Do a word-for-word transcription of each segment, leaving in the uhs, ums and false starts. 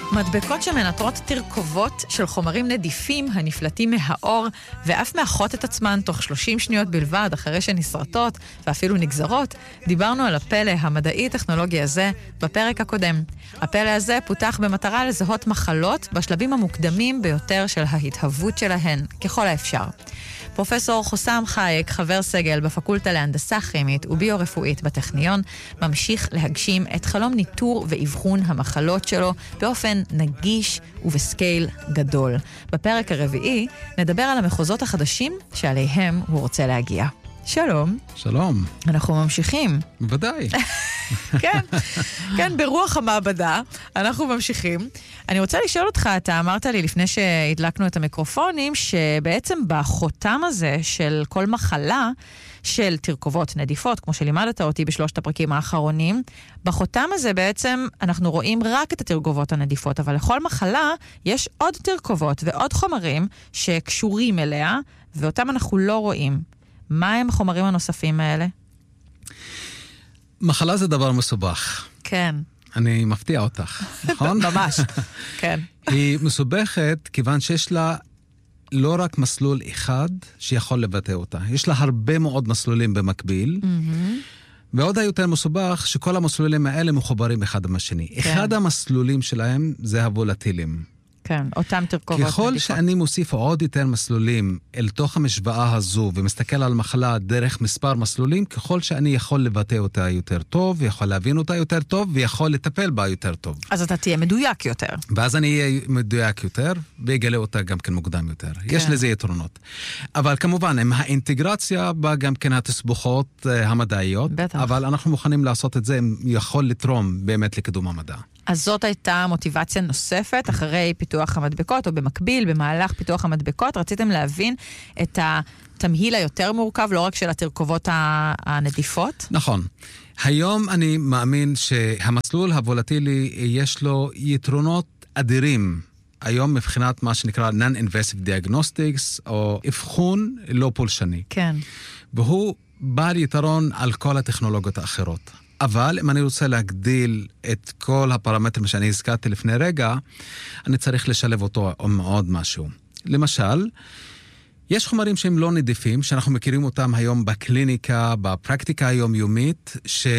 מדבקות שמנטרות תרכובות של חומרים נדיפים הנפלטים מהאור ואף מאחות את עצמן תוך שלושים שניות בלבד אחרי שנסרטות ואפילו נגזרות, דיברנו על הפלא המדעי-טכנולוגי הזה בפרק הקודם. הפלא הזה פותח במטרה לזהות מחלות בשלבים המוקדמים ביותר של ההתהוות שלהן, ככל האפשר. פרופסור חוסם חייק, חבר סגל בפקולטה להנדסה כימית וביו-רפואית בטכניון, ממשיך להגשים את חלום ניטור ואבחון המחלות שלו באופן נגיש ובסקייל גדול. בפרק הרביעי נדבר על המחוזות החדשים שעליהם הוא רוצה להגיע. שלום. שלום. אנחנו ממשיכים. בוודאי. כן, כן, ברוח המעבדה, אנחנו ממשיכים. אני רוצה לשאול אותך, אתה אמרת לי לפני שהדלקנו את המיקרופונים, שבעצם בחותם הזה של כל מחלה, של תרכובות נדיפות, כמו שלימדת אותי בשלושת הפרקים האחרונים, בחותם הזה בעצם אנחנו רואים רק את התרכובות הנדיפות, אבל לכל מחלה יש עוד תרכובות ועוד חומרים שקשורים אליה, ואותם אנחנו לא רואים. מה הם החומרים הנוספים האלה? מחלה זה דבר מסובך. כן. אני מפתיע אותך, נכון? ממש, כן. היא מסובכת כיוון שיש לה לא רק מסלול אחד שיכול לבטא אותה. יש לה הרבה מאוד מסלולים במקביל, ועוד היותר מסובך שכל המסלולים האלה מחוברים אחד עם השני. אחד המסלולים שלהם זה הוולטילים. כן, אותם תרכובות נדיפות. ככל שאני מוסיף עוד יותר מסלולים אל תוך המשוואה הזו, ומסתכל על מחלה דרך מספר מסלולים, ככל שאני יכול לבטא אותה יותר טוב, יכול להבין אותה יותר טוב, ויכול לטפל בה יותר טוב. אז אתה תהיה מדויק יותר. ואז אני אהיה מדויק יותר, ויגלה אותה גם כן מוקדם יותר. כן. יש לזה יתרונות. אבל כמובן, עם האינטגרציה בא גם כן התסבוכות המדעיות, בטח. אבל אנחנו מוכנים לעשות את זה, יכול לתרום באמת לקידום המדע. אז זאת הייתה מוטיבציה נוספת, אחרי פיתוח המדבקות, או במקביל, במהלך פיתוח המדבקות, רציתם להבין את התמהיל היותר מורכב, לא רק של התרכובות הנדיפות? נכון. היום אני מאמין שהמסלול הוולטילי יש לו יתרונות אדירים, היום מבחינת מה שנקרא Non-Invasive Diagnostics, או אבחון לא פולשני. כן. והוא בעל יתרון על כל הטכנולוגיות האחרות. אבל אם אני רוצה להגדיל את כל הפרמטרים שאני הזכרתי לפני רגע, אני צריך לשלב אותו עם עוד משהו. למשל, יש חומרים שהם לא נדיפים, שאנחנו מכירים אותם היום בקליניקה, בפרקטיקה היומיומית,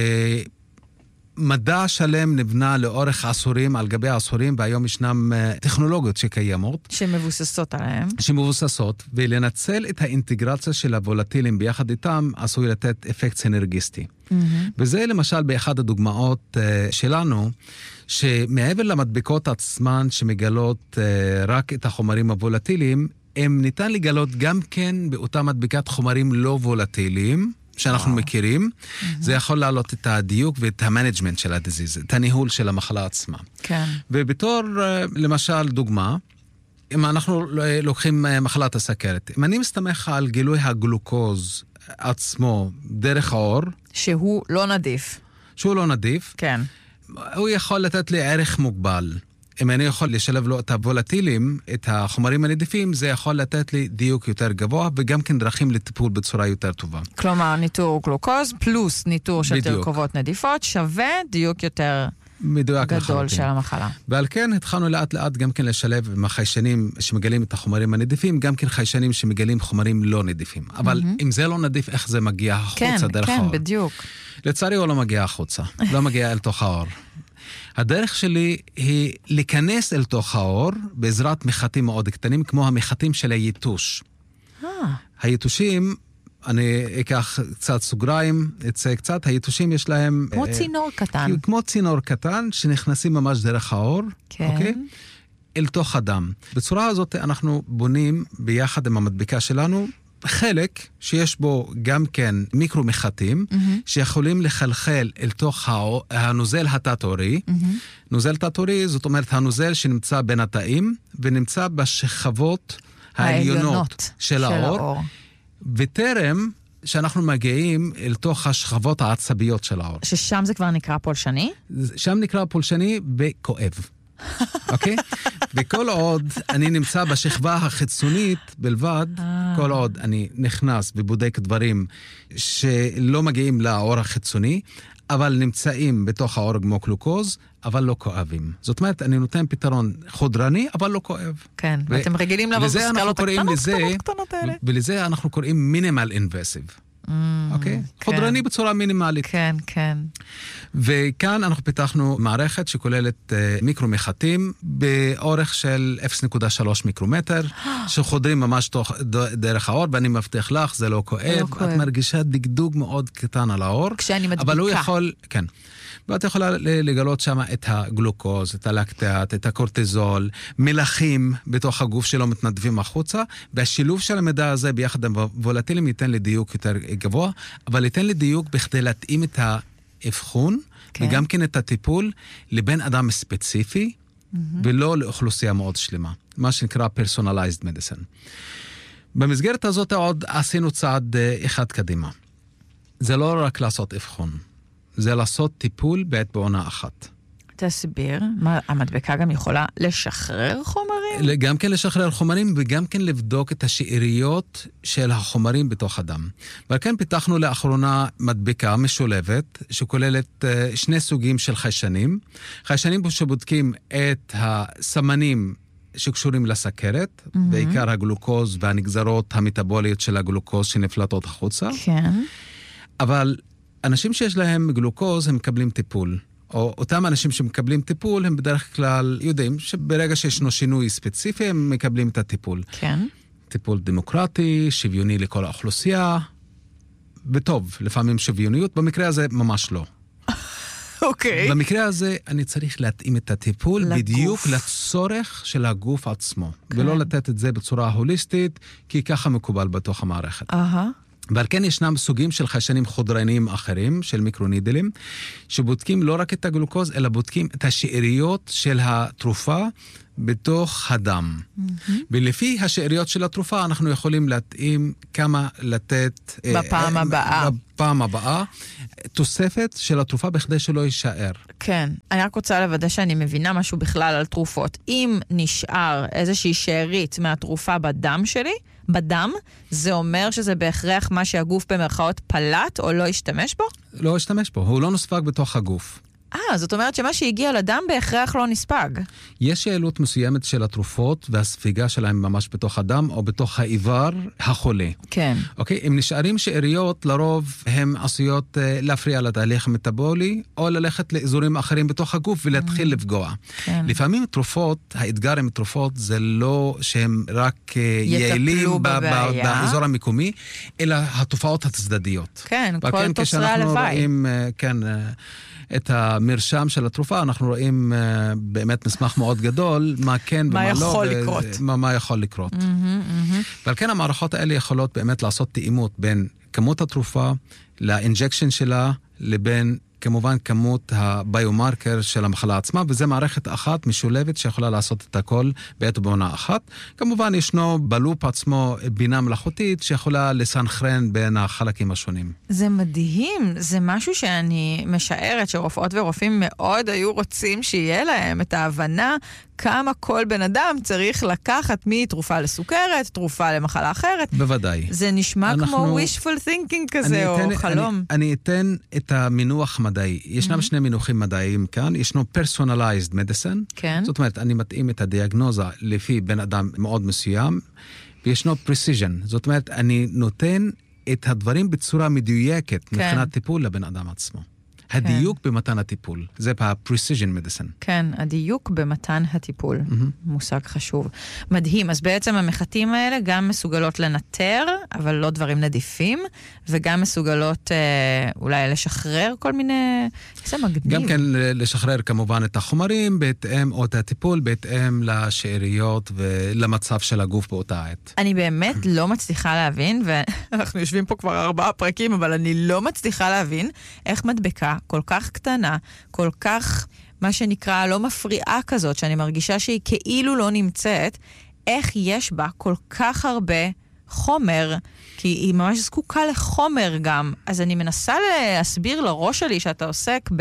שמדע שלם נבנה לאורך עשורים, על גבי עשורים, והיום ישנם טכנולוגיות שקיימות. שמבוססות עליהם. שמבוססות, ולנצל את האינטגרציה של הוולטילים ביחד איתם, עשוי לתת אפקט סינרגיסטי. Mm-hmm. וזה למשל באחד הדוגמאות uh, שלנו, שמעבר למדבקות עצמן שמגלות uh, רק את החומרים הוולטיליים, הם ניתן לגלות גם כן באותה מדבקת חומרים לא וולטיליים, שאנחנו wow. מכירים. Mm-hmm. זה יכול לעלות את הדיוק ואת המנג'מנט של הדיזיז, את הניהול של המחלה עצמה. כן. ובתור, uh, למשל, דוגמה, אם אנחנו לוקחים uh, מחלת הסכרת, אם אני מסתמך על גילוי הגלוקוז עצמו דרך האור, שהוא לא נדיף. שהוא לא נדיף. כן. הוא יכול לתת לי ערך מוגבל. אם אני יכול לשלב לו את הוולטילים, את החומרים הנדיפים, זה יכול לתת לי דיוק יותר גבוה, וגם כן דרכים לטיפול בצורה יותר טובה. כלומר, ניטור גלוקוז פלוס ניטור של בדיוק. תרכובות נדיפות, שווה דיוק יותר גדול לחלוטין. של המחלה. ועל כן התחלנו לאט לאט גם כן לשלב עם החיישנים שמגלים את החומרים הנדיפים, גם כן חיישנים שמגלים חומרים לא נדיפים. אבל mm-hmm. אם זה לא נדיף, איך זה מגיע החוצה כן, דרך כן, האור? כן, בדיוק. לצערי הוא לא מגיע החוצה, לא מגיע אל תוך האור. הדרך שלי היא להיכנס אל תוך האור בעזרת מחטים מאוד קטנים, כמו המחטים של היתוש. Ah. היתושים, אני אקח קצת סוגריים, אצא קצת, היתושים יש להם... כמו אה, צינור קטן. כמו צינור קטן, שנכנסים ממש דרך האור. כן. אוקיי? אל תוך הדם. בצורה הזאת אנחנו בונים ביחד עם המדבקה שלנו, חלק שיש בו גם כן מיקרו מחטים, mm-hmm. שיכולים לחלחל אל תוך הנוזל התת-עורי. Mm-hmm. נוזל תת-עורי, זאת אומרת הנוזל שנמצא בין התאים, ונמצא בשכבות העליונות של, של האור. האור. וטרם שאנחנו מגיעים אל תוך השכבות העצביות של האור. ששם זה כבר נקרא פולשני? שם נקרא פולשני וכואב. אוקיי? וכל עוד אני נמצא בשכבה החיצונית בלבד, כל עוד אני נכנס ובודק דברים שלא מגיעים לאור החיצוני, אבל נמצאים בתוך העור כמו גלוקוז, אבל לא כואבים. זאת אומרת, אני נותן פתרון חודרני, אבל לא כואב. כן, ו- ואתם רגילים לעבוד בסקלות הקטנות, לזה, קטנות, קטנות האלה. ולזה אנחנו קוראים מינימל אינבסיב. Mm, אוקיי? כן. חודרני בצורה מינימלית. כן, כן. וכאן אנחנו פיתחנו מערכת שכוללת uh, מיקרו-מחטים באורך של אפס נקודה שלוש מיקרומטר, שחודרים ממש תוך, ד, דרך העור, ואני מבטיח לך, זה לא כואב. לא כואב. את מרגישה דגדוג מאוד קטן על העור. כשאני מדביקה. אבל הוא יכול, כן. ואת יכולה לגלות שם את הגלוקוז, את הלקטט, את הקורטיזול, מלחים בתוך הגוף שלו מתנדבים החוצה, והשילוב של המידע הזה ביחד עם וולטיליים ייתן לדיוק יותר גבוה, אבל ייתן לדיוק בכדי להתאים את האבחון, כן. וגם כן את הטיפול לבן אדם ספציפי, mm-hmm. ולא לאוכלוסייה מאוד שלמה, מה שנקרא personalized medicine. במסגרת הזאת עוד עשינו צעד אחד קדימה. זה לא רק לעשות אבחון. זה לעשות טיפול בעת בעונה אחת. תסביר, מה, המדבקה גם יכולה לשחרר חומרים? גם כן לשחרר חומרים וגם כן לבדוק את השאריות של החומרים בתוך הדם. ועל כן פיתחנו לאחרונה מדבקה משולבת שכוללת uh, שני סוגים של חיישנים. חיישנים שבודקים את הסמנים שקשורים לסכרת, mm-hmm. בעיקר הגלוקוז והנגזרות המטאבוליות של הגלוקוז שנפלטות החוצה. כן. אבל אנשים שיש להם גלוקוז הם מקבלים טיפול. או אותם אנשים שמקבלים טיפול הם בדרך כלל יודעים שברגע שישנו שינוי ספציפי הם מקבלים את הטיפול. כן. טיפול דמוקרטי, שוויוני לכל האוכלוסייה, וטוב, לפעמים שוויוניות, במקרה הזה ממש לא. אוקיי. Okay. במקרה הזה אני צריך להתאים את הטיפול לגוף. בדיוק לצורך של הגוף עצמו, כן. ולא לתת את זה בצורה הוליסטית, כי ככה מקובל בתוך המערכת. אהה. ועל כן ישנם סוגים של חיישנים חודרניים אחרים, של מיקרונידלים, שבודקים לא רק את הגלוקוז, אלא בודקים את השאריות של התרופה בתוך הדם. Mm-hmm. ולפי השאריות של התרופה, אנחנו יכולים להתאים כמה לתת... בפעם אה, הבאה. בפעם הבאה, תוספת של התרופה בכדי שלא יישאר. כן. אני רק רוצה לוודא שאני מבינה משהו בכלל על תרופות. אם נשאר איזושהי שארית מהתרופה בדם שלי, בדם, זה אומר שזה בהכרח מה שהגוף במרכאות פלט או לא ישתמש בו? לא ישתמש בו, הוא לא נספג בתוך הגוף. אה, זאת אומרת שמה שהגיע לדם בהכרח לא נספג. יש שאלות מסוימת של התרופות והספיגה שלהם ממש בתוך הדם או בתוך האיבר החולה. כן. אוקיי? אם נשארים שאריות, לרוב הם עשויות uh, להפריע לתהליך המטאבולי או ללכת לאזורים אחרים בתוך הגוף ולהתחיל mm. לפגוע. כן. לפעמים תרופות, האתגר עם תרופות זה לא שהם רק uh, יעילים ב- ב- באזור המקומי, אלא התופעות הצדדיות. כן, כל תוצרי הלוואי. רואים, uh, כן... Uh, את המרשם של התרופה, אנחנו רואים uh, באמת מסמך מאוד גדול, מה כן ומה לא. מה יכול ו- לקרות. מה, מה יכול לקרות. Mm-hmm, mm-hmm. ועל כן המערכות האלה יכולות באמת לעשות תאימות בין כמות התרופה, לאינג'קשן שלה, לבין כמובן כמות הביומרקר של המחלה עצמה, וזה מערכת אחת משולבת שיכולה לעשות את הכל בעת ובעונה אחת. כמובן ישנו בלופ עצמו בינה מלאכותית שיכולה לסנכרן בין החלקים השונים. זה מדהים, זה משהו שאני משערת שרופאות ורופאים מאוד היו רוצים שיהיה להם את ההבנה כמה כל בן אדם צריך לקחת מתרופה לסוכרת, תרופה למחלה אחרת. בוודאי. זה נשמע אנחנו... כמו wishful thinking כזה, או אתן, חלום. אני, אני אתן את המינוח מדעי. ישנם mm-hmm. שני מינוחים מדעיים כאן. ישנו personalized medicine. כן. זאת אומרת, אני מתאים את הדיאגנוזה לפי בן אדם מאוד מסוים, וישנו precision. זאת אומרת, אני נותן את הדברים בצורה מדויקת, כן. מבחינת טיפול לבן אדם עצמו. הדיוק כן. במתן הטיפול. זה ה-precision medicine. כן, הדיוק במתן הטיפול. Mm-hmm. מושג חשוב. מדהים. אז בעצם המחטים האלה גם מסוגלות לנטר, אבל לא דברים נדיפים, וגם מסוגלות אה, אולי לשחרר כל מיני... זה מגניב. גם כן לשחרר כמובן את החומרים בהתאם, או את הטיפול בהתאם לשאריות ולמצב של הגוף באותה עת. אני באמת לא מצליחה להבין, ואנחנו יושבים פה כבר ארבעה פרקים, אבל אני לא מצליחה להבין איך מדבקה כל כך קטנה, כל כך, מה שנקרא, לא מפריעה כזאת, שאני מרגישה שהיא כאילו לא נמצאת, איך יש בה כל כך הרבה חומר, כי היא ממש זקוקה לחומר גם. אז אני מנסה להסביר לראש שלי שאתה עוסק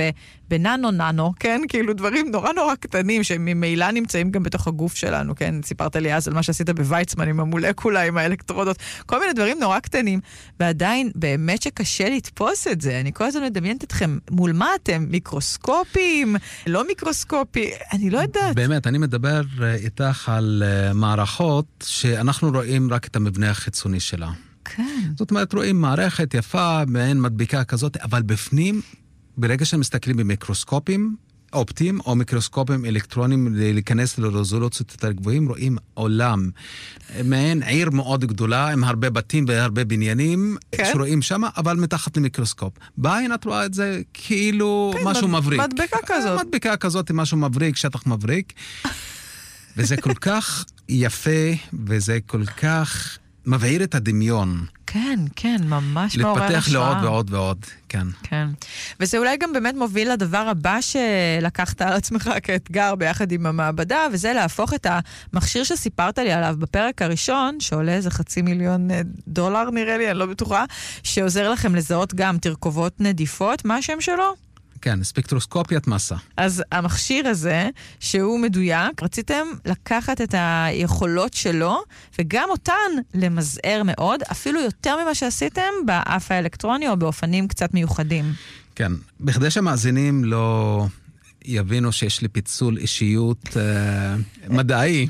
בננו-ננו, כן? כאילו דברים נורא נורא קטנים, שממילא נמצאים גם בתוך הגוף שלנו, כן? סיפרת לי אז על מה שעשית בוויצמן, עם המולקולה, עם האלקטרודות, כל מיני דברים נורא קטנים, ועדיין באמת שקשה לתפוס את זה. אני כל הזמן מדמיינת אתכם, מול מה אתם? מיקרוסקופים? לא מיקרוסקופי? אני לא יודעת. באמת, אני מדבר איתך על מערכות שאנחנו רואים רק את המבנה החיצוני שלה. כן. זאת אומרת, רואים מערכת יפה, מעין מדביקה כזאת, אבל בפנים, ברגע שמסתכלים במיקרוסקופים אופטיים, או מיקרוסקופים אלקטרונים, להיכנס לרזולוציות יותר גבוהים, רואים עולם. מעין עיר מאוד גדולה, עם הרבה בתים והרבה בניינים, כן. שרואים שם, אבל מתחת למיקרוסקופ. בעין את רואה את זה כאילו כן, משהו מד... מבריק. מדבקה כזאת. מדבקה כזאת, משהו מבריק, שטח מבריק. וזה כל כך יפה, וזה כל כך מבעיר את הדמיון. כן, כן, ממש מעורר השראה. להתפתח לעוד ועוד ועוד, כן. כן. וזה אולי גם באמת מוביל לדבר הבא שלקחת על עצמך כאתגר ביחד עם המעבדה, וזה להפוך את המכשיר שסיפרת לי עליו בפרק הראשון, שעולה איזה חצי מיליון דולר נראה לי, אני לא בטוחה, שעוזר לכם לזהות גם תרכובות נדיפות. מה השם שלו? כן, ספקטרוסקופיית מסה. אז המכשיר הזה, שהוא מדויק, רציתם לקחת את היכולות שלו, וגם אותן למזער מאוד, אפילו יותר ממה שעשיתם באף האלקטרוני, או באופנים קצת מיוחדים. כן, בכדי שהמאזינים לא יבינו שיש לי פיצול אישיות אה, מדעי,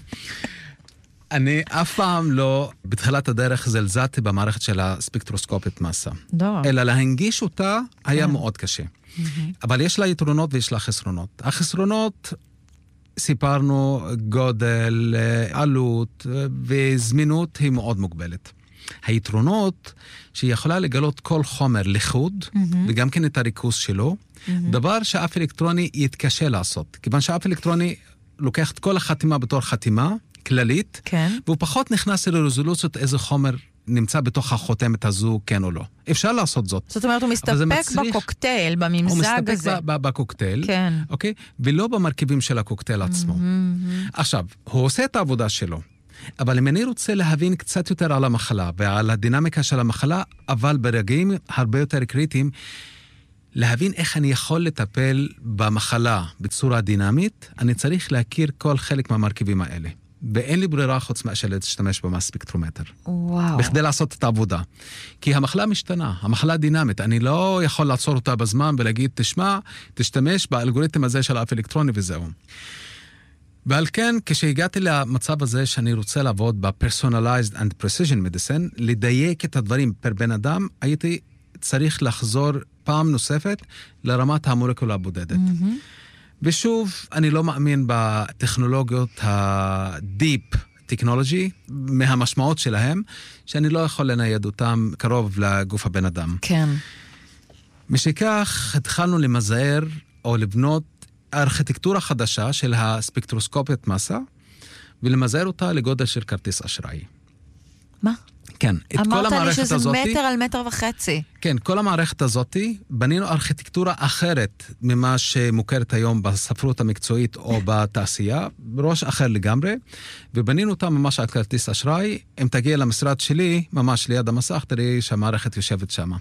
אני אף פעם לא, בתחילת הדרך זלזלתי במערכת של הספקטרוסקופיית מסה. לא. אלא להנגיש אותה היה כן. מאוד קשה. אבל יש לה יתרונות ויש לה חסרונות. החסרונות, סיפרנו, גודל, עלות וזמינות היא מאוד מוגבלת. היתרונות, שהיא יכולה לגלות כל חומר לחוד, וגם כן את הריכוז שלו, דבר שאף אלקטרוני יתקשה לעשות. כיוון שאף אלקטרוני לוקח את כל החתימה בתור חתימה כללית, כן. והוא פחות נכנס לרזולוציות איזה חומר נמצא בתוך החותמת הזו, כן או לא. אפשר לעשות זאת. זאת אומרת, הוא מסתפק מצליח, בקוקטייל, בממזג הזה. הוא מסתפק בקוקטייל, כן. אוקיי? ולא במרכיבים של הקוקטייל עצמו. Mm-hmm. עכשיו, הוא עושה את העבודה שלו, אבל אם אני רוצה להבין קצת יותר על המחלה, ועל הדינמיקה של המחלה, אבל ברגעים הרבה יותר קריטיים, להבין איך אני יכול לטפל במחלה בצורה דינמית, אני צריך להכיר כל חלק מהמרכיבים האלה. ואין לי ברירה חוץ מאשר להשתמש במס ספקטרומטר. וואו. בכדי לעשות את העבודה. כי המחלה משתנה, המחלה דינמית. אני לא יכול לעצור אותה בזמן ולהגיד, תשמע, תשתמש באלגוריתם הזה של האף אלקטרוני וזהו. ועל כן, כשהגעתי למצב הזה שאני רוצה לעבוד ב-Personalized and Precision Medicine, לדייק את הדברים פר בן אדם, הייתי צריך לחזור פעם נוספת לרמת המולקולה הבודדת. Mm-hmm. ושוב, אני לא מאמין בטכנולוגיות ה-Deep Technology, מהמשמעות שלהם, שאני לא יכול לנייד אותם קרוב לגוף הבן אדם. כן. משכך, התחלנו למזער או לבנות ארכיטקטורה חדשה של הספקטרוסקופיית מסה, ולמזער אותה לגודל של כרטיס אשראי. מה? כן, את כל המערכת הזאת... אמרת לי שזה מטר על מטר וחצי. כן, כל המערכת הזאת, בנינו ארכיטקטורה אחרת ממה שמוכרת היום בספרות המקצועית או בתעשייה, בראש אחר לגמרי, ובנינו אותה ממש על כרטיס אשראי. אם תגיע למשרד שלי, ממש ליד המסך, תראי שהמערכת יושבת שם.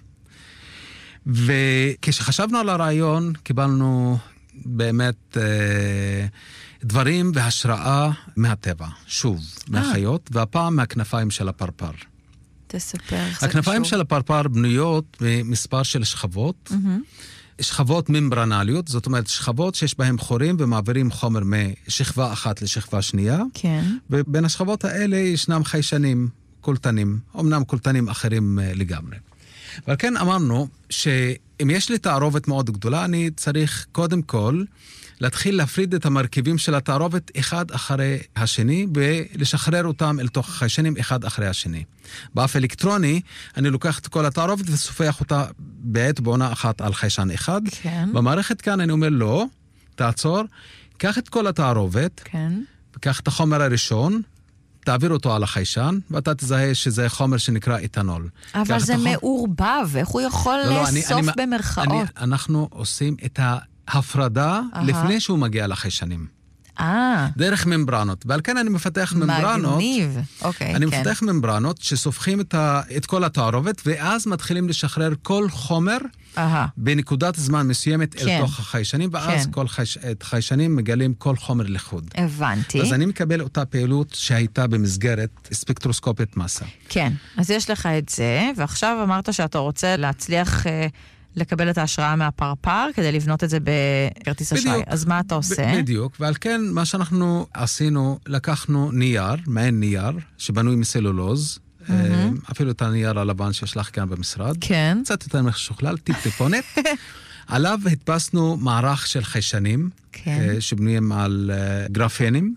וכשחשבנו על הרעיון, קיבלנו באמת אה, דברים והשראה מהטבע, שוב, מהחיות, והפעם מהכנפיים של הפרפר. תספר. הכנפיים של הפרפר בנויות במספר של שכבות, mm-hmm. שכבות ממברנליות, זאת אומרת שכבות שיש בהן חורים ומעבירים חומר משכבה אחת לשכבה שנייה, כן. ובין השכבות האלה ישנם חיישנים, קולטנים, אמנם קולטנים אחרים לגמרי. ועל כן אמרנו שאם יש לי תערובת מאוד גדולה, אני צריך קודם כל להתחיל להפריד את המרכיבים של התערובת אחד אחרי השני, ולשחרר אותם אל תוך החיישנים אחד אחרי השני. באף אלקטרוני, אני לוקח את כל התערובת וסופח אותה בעת בעונה אחת על חיישן אחד. כן. במערכת כאן אני אומר לא, תעצור, קח את כל התערובת, כן. וקח את החומר הראשון, תעביר אותו על החיישן, ואתה תזהה שזה חומר שנקרא איתנול. אבל זה החומר... מעורבב, איך הוא יכול לא, לא, לאסוף אני, אני, במרכאות? אני, אנחנו עושים את ההפרדה Aha. לפני שהוא מגיע לחיישנים. אה. דרך ממברנות. ועל כן אני מפתח ממברנות. מגניב. אוקיי, אני כן. מפתח ממברנות שסופחים את, ה, את כל התערובת, ואז מתחילים לשחרר כל חומר אהה. בנקודת זמן מסוימת כן. אל תוך החיישנים, ואז כן. כל חייש, את חיישנים מגלים כל חומר לחוד. הבנתי. אז אני מקבל אותה פעילות שהייתה במסגרת ספקטרוסקופית מסה. כן, אז יש לך את זה, ועכשיו אמרת שאתה רוצה להצליח אה, לקבל את ההשראה מהפרפר, כדי לבנות את זה בכרטיס אשראי. אז מה אתה עושה? ב- בדיוק, ועל כן מה שאנחנו עשינו, לקחנו נייר, מעין נייר, שבנוי מסלולוז, mm-hmm. אפילו את הנייר הלבן שיש לך כאן במשרד. כן. קצת יותר משוכלל, טיפ-טיפונת. עליו הדפסנו מערך של חיישנים, כן. שבנויים על גרפנים,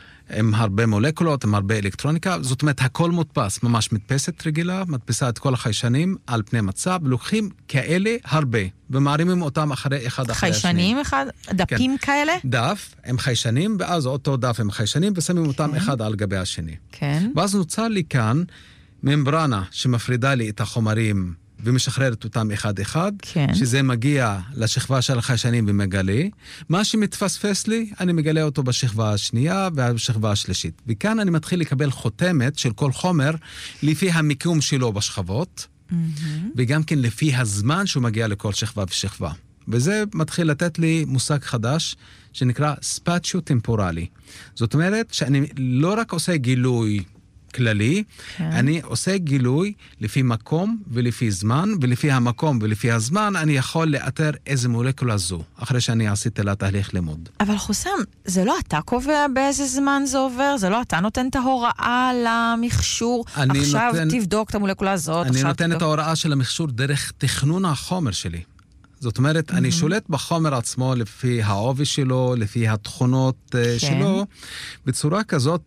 עם הרבה מולקולות, עם הרבה אלקטרוניקה, זאת אומרת, הכל מודפס, ממש מדפסת רגילה, מדפסה את כל החיישנים על פני מצב, ולוקחים כאלה הרבה, ומערימים אותם אחרי אחד אחרי השני. חיישנים אחד? דפים כן. כאלה? דף, הם חיישנים, ואז אותו דף הם חיישנים, ושמים אותם כן. אחד על גבי השני. כן. ואז נוצר לי כאן ממברנה שמפרידה לי את החומרים, ומשחררת אותם אחד-אחד, כן. שזה מגיע לשכבה של החיישנים ומגלה. מה שמתפספס לי, אני מגלה אותו בשכבה השנייה ובשכבה השלישית. וכאן אני מתחיל לקבל חותמת של כל חומר לפי המיקום שלו בשכבות, mm-hmm. וגם כן לפי הזמן שהוא מגיע לכל שכבה ושכבה. וזה מתחיל לתת לי מושג חדש שנקרא ספאציו-טמפורלי. זאת אומרת שאני לא רק עושה גילוי כללי, כן. אני עושה גילוי לפי מקום ולפי זמן, ולפי המקום ולפי הזמן אני יכול לאתר איזה מולקולה זו, אחרי שאני עשיתי לה תהליך לימוד. אבל חוסם, זה לא אתה קובע באיזה זמן זה עובר? זה לא אתה נותן את ההוראה למכשור? עכשיו נותן, תבדוק את המולקולה הזאת. אני נותן תבדוק. את ההוראה של המכשור דרך תכנון החומר שלי. זאת אומרת, mm-hmm. אני שולט בחומר עצמו לפי העובי שלו, לפי התכונות כן. שלו, בצורה כזאת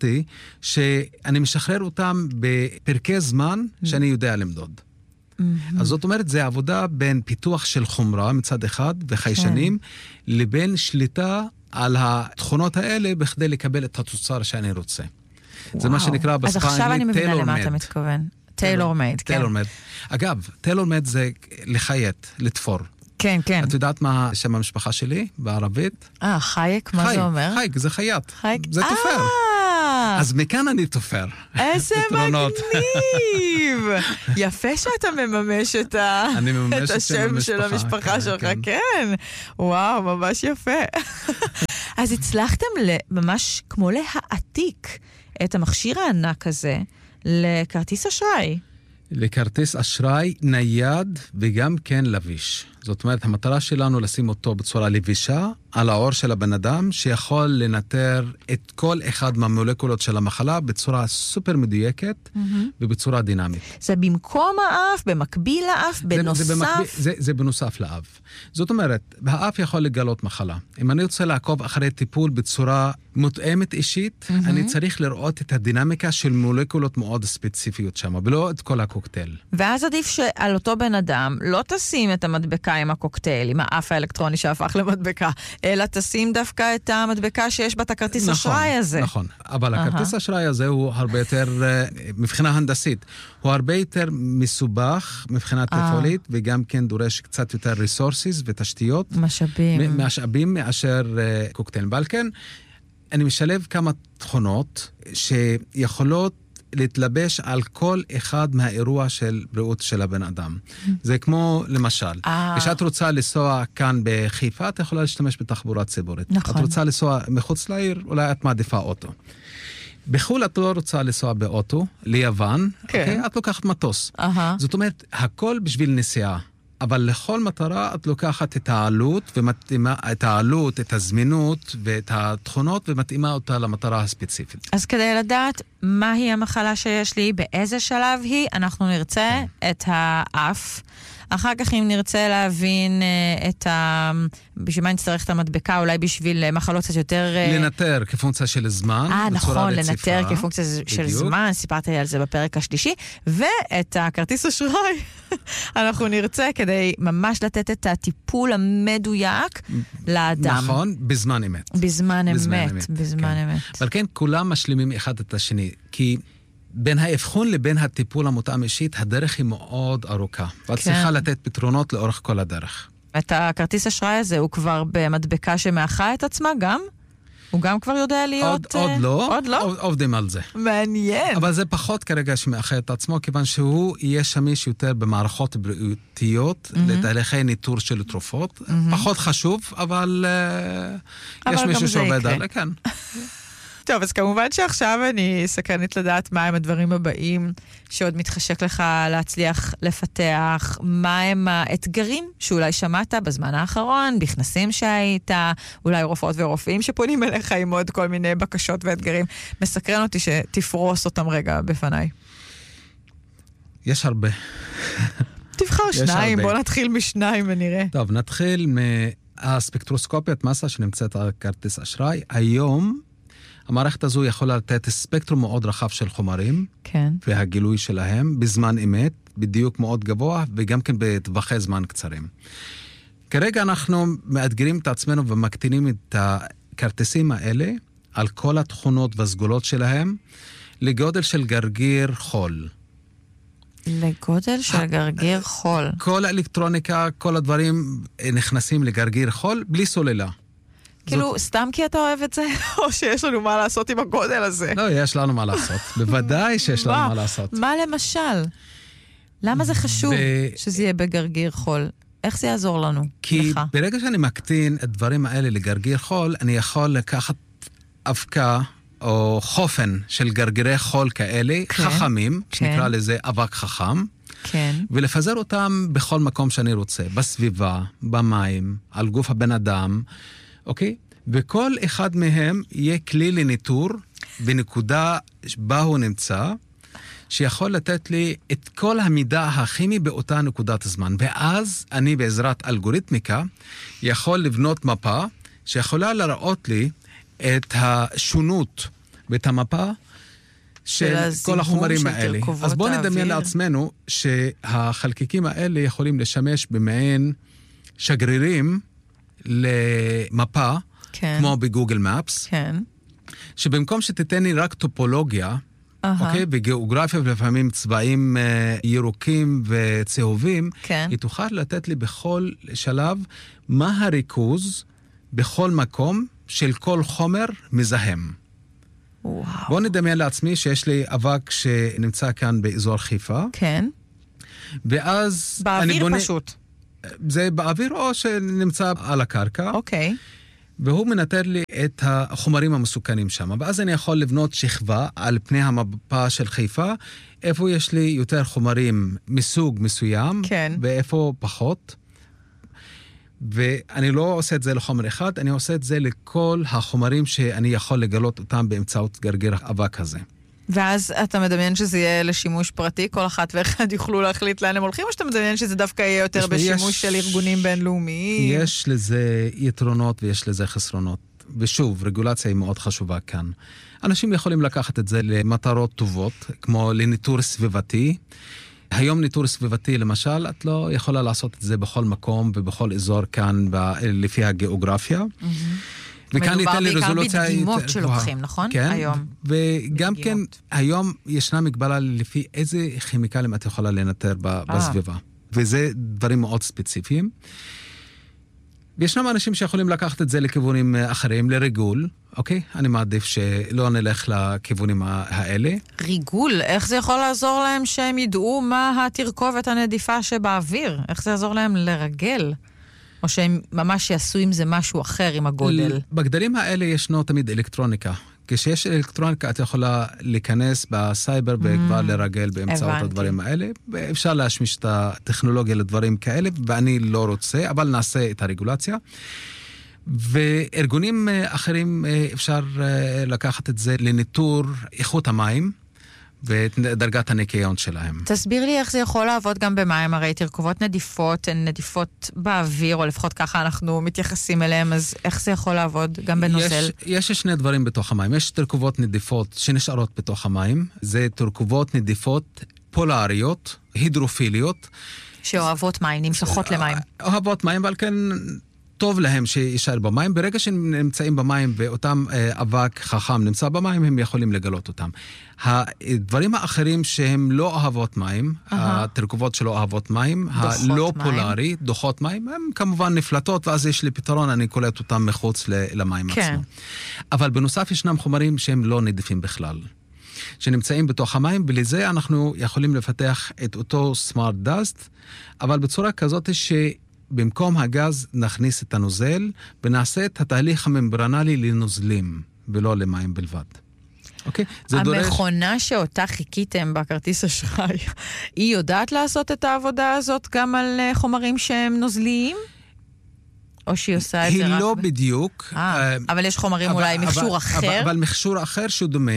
שאני משחרר אותם בפרקי זמן mm-hmm. שאני יודע למדוד. Mm-hmm. אז זאת אומרת, זה עבודה בין פיתוח של חומרה מצד אחד וחיישנים, כן. לבין שליטה על התכונות האלה בכדי לקבל את התוצר שאני רוצה. וואו. זה מה שנקרא בשפה האנגלית, אז עכשיו אני מבינה למה אתה מתכוון. טיילור מייד, כן. טיילור מייד. אגב, טיילור מייד זה לחייט, לתפור. כן, כן. את יודעת מה שם המשפחה שלי בערבית? אה, חייק? מה זה אומר? חייק, זה חייט. חייק? זה תופר. אז מכאן אני תופר. איזה מגניב! יפה שאתה מממש את השם של המשפחה שלך, כן. וואו, ממש יפה. אז הצלחתם ממש כמו להעתיק את המכשיר הענק הזה לכרטיס אשראי. לכרטיס אשראי נייד וגם כן לביש. זאת אומרת, המטרה שלנו לשים אותו בצורה לבישה על האור של הבן אדם, שיכול לנטר את כל אחד מהמולקולות של המחלה בצורה סופר מדויקת mm-hmm. ובצורה דינמית. זה במקום האף, במקביל לאף, בנוסף? זה, זה, במקביל, זה, זה בנוסף לאף. זאת אומרת, האף יכול לגלות מחלה. אם אני רוצה לעקוב אחרי טיפול בצורה מותאמת אישית, mm-hmm. אני צריך לראות את הדינמיקה של מולקולות מאוד ספציפיות שם, ולא את כל הקוקטייל. ואז עדיף שעל אותו בן אדם לא תשים את המדבקה עם הקוקטייל, עם האף האלקטרוני שהפך למדבקה, אלא תשים דווקא את המדבקה שיש בה את הכרטיס נכון, אשראי הזה. נכון, אבל uh-huh. הכרטיס אשראי הזה הוא הרבה יותר, מבחינה הנדסית, הוא הרבה יותר מסובך מבחינה תפעולית, uh. וגם כן דורש קצת יותר resources ותשתיות. משאבים. משאבים מאשר uh, קוקטייל. ועל כן, אני משלב כמה תכונות שיכולות להתלבש על כל אחד מהאירוע של בריאות של הבן אדם. זה כמו, למשל, כשאת רוצה לנסוע כאן בחיפה, את יכולה להשתמש בתחבורה ציבורית. נכון. את רוצה לנסוע מחוץ לעיר, אולי את מעדיפה אוטו. בחול את לא רוצה לנסוע באוטו, ליוון, כן. אוקיי? את לוקחת מטוס. Uh-huh. זאת אומרת, הכל בשביל נסיעה. אבל לכל מטרה את לוקחת את העלות, ומתאימה, את העלות, את הזמינות ואת התכונות, ומתאימה אותה למטרה הספציפית. אז כדי לדעת מהי המחלה שיש לי, באיזה שלב היא, אנחנו נרצה את האף. אחר כך אם נרצה להבין את ה... בשביל מה נצטרך את המדבקה, אולי בשביל מחלות קצת יותר... לנטר כפונקציה של זמן. אה, נכון, לנטר כפונקציה של זמן, סיפרתי על זה בפרק השלישי, ואת הכרטיס אשראי אנחנו נרצה כדי ממש לתת את הטיפול המדויק לאדם. נכון, בזמן אמת. בזמן אמת, בזמן אמת. אבל כן, כולם משלימים אחד את השני, כי... בין האבחון לבין הטיפול המותאם אישית, הדרך היא מאוד ארוכה. ואת צריכה לתת פתרונות לאורך כל הדרך. את הכרטיס אשראי הזה הוא כבר במדבקה שמאחה את עצמה גם? הוא גם כבר יודע להיות... עוד, עוד לא. עוד לא? עובדים על זה. מעניין. אבל זה פחות כרגע שמאחר את עצמו, כיוון שהוא יהיה שמיש יותר במערכות בריאותיות, mm-hmm. לתהליכי ניטור של תרופות. Mm-hmm. פחות חשוב, אבל, אבל יש מישהו שעובד על... כן. טוב, אז כמובן שעכשיו אני סקרנית לדעת מה הם הדברים הבאים שעוד מתחשק לך להצליח לפתח, מה הם האתגרים שאולי שמעת בזמן האחרון, בכנסים שהיית, אולי רופאות ורופאים שפונים אליך עם עוד כל מיני בקשות ואתגרים. מסקרן אותי שתפרוס אותם רגע בפניי. יש הרבה. תבחר שניים, בוא נתחיל משניים ונראה. טוב, נתחיל מהספקטרוסקופיית מסה שנמצאת על כרטיס אשראי. היום המערכת הזו יכולה לתת ספקטרום מאוד רחב של חומרים, כן. והגילוי שלהם בזמן אמת, בדיוק מאוד גבוה, וגם כן בטווחי זמן קצרים. כרגע אנחנו מאתגרים את עצמנו ומקטינים את הכרטיסים האלה, על כל התכונות והסגולות שלהם, לגודל של גרגיר חול. לגודל של גרגיר חול. כל האלקטרוניקה, כל הדברים נכנסים לגרגיר חול, בלי סוללה. כאילו, סתם כי אתה אוהב את זה? או שיש לנו מה לעשות עם הגודל הזה? לא, יש לנו מה לעשות. בוודאי שיש לנו מה לעשות. מה למשל? למה זה חשוב שזה יהיה בגרגיר חול? איך זה יעזור לנו? כי ברגע שאני מקטין את הדברים האלה לגרגיר חול, אני יכול לקחת אבקה או חופן של גרגירי חול כאלה, חכמים, שנקרא לזה אבק חכם, ולפזר אותם בכל מקום שאני רוצה, בסביבה, במים, על גוף הבן אדם, אוקיי? וכל אחד מהם יהיה כלי לניטור בנקודה בה הוא נמצא, שיכול לתת לי את כל המידע הכימי באותה נקודת הזמן. ואז אני בעזרת אלגוריתמיקה יכול לבנות מפה שיכולה לראות לי את השונות ואת המפה של כל החומרים האלה. אז בואו נדמיין לעצמנו שהחלקיקים האלה יכולים לשמש במעין שגרירים למפה, כן. כמו בגוגל מפס, כן. שבמקום שתיתן לי רק טופולוגיה, uh-huh. אוקיי, בגיאוגרפיה ולפעמים צבעים uh, ירוקים וצהובים, כן. היא תוכל לתת לי בכל שלב מה הריכוז בכל מקום של כל חומר מזהם. וואו. בואו נדמיין לעצמי שיש לי אבק שנמצא כאן באזור חיפה. כן. ואז... באוויר בונה... פשוט. זה באוויר או שנמצא על הקרקע. אוקיי. והוא מנטר לי את החומרים המסוכנים שם. ואז אני יכול לבנות שכבה על פני המפה של חיפה, איפה יש לי יותר חומרים מסוג מסוים, כן. ואיפה פחות. ואני לא עושה את זה לחומר אחד, אני עושה את זה לכל החומרים שאני יכול לגלות אותם באמצעות גרגיר האבק הזה. ואז אתה מדמיין שזה יהיה לשימוש פרטי, כל אחת ואחד יוכלו להחליט לאן הם הולכים, או שאתה מדמיין שזה דווקא יהיה יותר בשימוש יש, של ארגונים בינלאומיים? יש לזה יתרונות ויש לזה חסרונות. ושוב, רגולציה היא מאוד חשובה כאן. אנשים יכולים לקחת את זה למטרות טובות, כמו לניטור סביבתי. היום ניטור סביבתי, למשל, את לא יכולה לעשות את זה בכל מקום ובכל אזור כאן, לפי הגיאוגרפיה. וכאן ניתן לי רזולוציה... מדובר בעיקר בדגימות שלוקחים, נכון? כן, היום. וגם כן, היום ישנה מגבלה לפי איזה כימיקלים את יכולה לנטר בסביבה. וזה דברים מאוד ספציפיים. וישנם אנשים שיכולים לקחת את זה לכיוונים אחרים, לריגול, אוקיי? אני מעדיף שלא נלך לכיוונים האלה. ריגול? איך זה יכול לעזור להם שהם ידעו מה התרכובת הנדיפה שבאוויר? איך זה יעזור להם לרגל? או שהם ממש יעשו עם זה משהו אחר עם הגודל? בגדלים האלה ישנו תמיד אלקטרוניקה. כשיש אלקטרוניקה, את יכולה להיכנס בסייבר וכבר לרגל באמצעות הדברים האלה. אפשר להשמיש את הטכנולוגיה לדברים כאלה, ואני לא רוצה, אבל נעשה את הרגולציה. וארגונים אחרים אפשר לקחת את זה לניטור איכות המים, ואת דרגת הניקיון שלהם. תסביר לי איך זה יכול לעבוד גם במים, הרי תרכובות נדיפות, הן נדיפות באוויר, או לפחות ככה אנחנו מתייחסים אליהם, אז איך זה יכול לעבוד גם בנוזל? יש, יש שני דברים בתוך המים. יש תרכובות נדיפות שנשארות בתוך המים, זה תרכובות נדיפות פולריות, הידרופיליות. שאוהבות מים, נמשכות למים. אוהבות מים, אבל כן טוב להם שישאר במים. ברגע שהם נמצאים במים ואותם אבק חכם נמצא במים, הם יכולים לגלות אותם. הדברים האחרים שהם לא אוהבות מים, uh-huh. התרכובות שלא אוהבות מים, הלא פולרי, דוחות מים, הם כמובן נפלטות, ואז יש לי פתרון, אני קולט אותם מחוץ למים כן. עצמו. אבל בנוסף ישנם חומרים שהם לא נדיפים בכלל, שנמצאים בתוך המים, ולזה אנחנו יכולים לפתח את אותו סמארט דאסט, אבל בצורה כזאת שבמקום הגז נכניס את הנוזל, ונעשה את התהליך הממברנלי לנוזלים, ולא למים בלבד. אוקיי? זה דורש... המכונה שאותה חיכיתם בכרטיס אשראי, היא יודעת לעשות את העבודה הזאת גם על חומרים שהם נוזליים? או שהיא עושה את זה רק... היא לא בדיוק. אבל יש חומרים אולי מכשור אחר? אבל מכשור אחר שהוא דומה,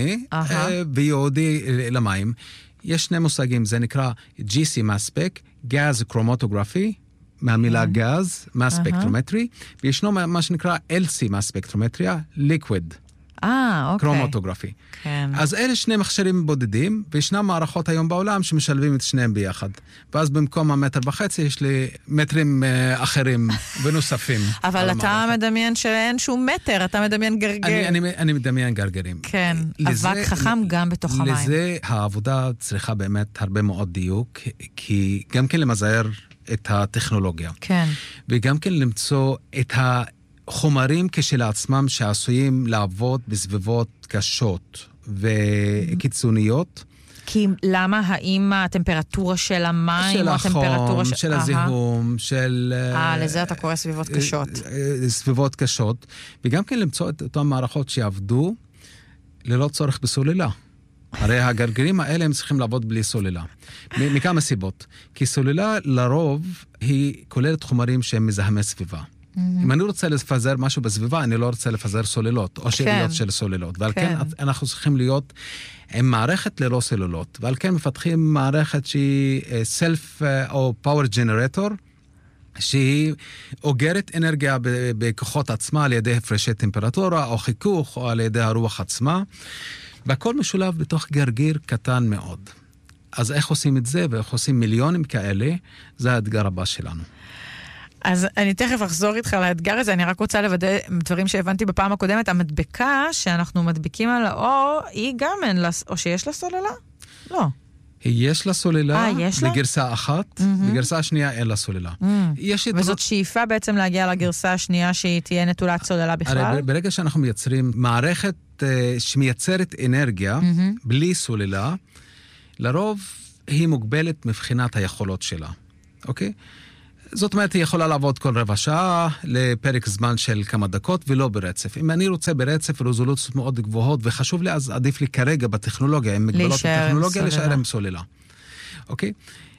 ויעודי למים. יש שני מושגים, זה נקרא ג'י סי Mass Spec, Gas Chromatography, מהמילה גז, Mass Spectrometry, וישנו מה שנקרא אל סי Mass Spectrometry, Liquid. אה, אוקיי. קרומטוגרפי. כן. אז אלה שני מכשירים בודדים, וישנם מערכות היום בעולם שמשלבים את שניהם ביחד. ואז במקום המטר וחצי יש לי מטרים uh, אחרים ונוספים. אבל אתה המערכת. מדמיין שאין שום מטר, אתה מדמיין גרגר. אני, אני, אני מדמיין גרגרים. כן, לזה, אבק חכם גם בתוך המים. לזה העבודה צריכה באמת הרבה מאוד דיוק, כי גם כן למזער את הטכנולוגיה. כן. וגם כן למצוא את ה... חומרים כשלעצמם שעשויים לעבוד בסביבות קשות וקיצוניות. כי למה? האם הטמפרטורה של המים של או החום, של, של הזיהום, של... אה, לזה אתה קורא סביבות קשות. סביבות קשות. וגם כן למצוא את אותן מערכות שיעבדו ללא צורך בסוללה. הרי הגרגרים האלה הם צריכים לעבוד בלי סוללה. מכמה סיבות. כי סוללה לרוב היא כוללת חומרים שהם מזהמי סביבה. אם אני רוצה לפזר משהו בסביבה, אני לא רוצה לפזר סוללות, או שאריות של סוללות. ועל כן אנחנו צריכים להיות עם מערכת ללא סוללות. ועל כן מפתחים מערכת שהיא self או power generator, שהיא אוגרת אנרגיה בכוחות עצמה על ידי הפרשי טמפרטורה, או חיכוך, או על ידי הרוח עצמה. והכל משולב בתוך גרגיר קטן מאוד. אז איך עושים את זה, ואיך עושים מיליונים כאלה, זה האתגר הבא שלנו. אז אני תכף אחזור איתך לאתגר הזה, אני רק רוצה לוודא דברים שהבנתי בפעם הקודמת, המדבקה שאנחנו מדביקים על האור, היא גם אין לה, או שיש לה סוללה? לא. יש לה סוללה, 아, יש לה? בגרסה אחת, mm-hmm. בגרסה השנייה אין לה סוללה. Mm-hmm. יש וזאת את... שאיפה בעצם להגיע לגרסה השנייה שהיא תהיה נטולת סוללה בכלל? הרי ברגע שאנחנו מייצרים מערכת uh, שמייצרת אנרגיה, mm-hmm. בלי סוללה, לרוב היא מוגבלת מבחינת היכולות שלה. אוקיי? זאת אומרת, היא יכולה לעבוד כל רבע שעה לפרק זמן של כמה דקות ולא ברצף. אם אני רוצה ברצף רזולוציות מאוד גבוהות, וחשוב לי, אז עדיף לי כרגע בטכנולוגיה, עם מגבלות הטכנולוגיה, להישאר עם סוללה. אוקיי?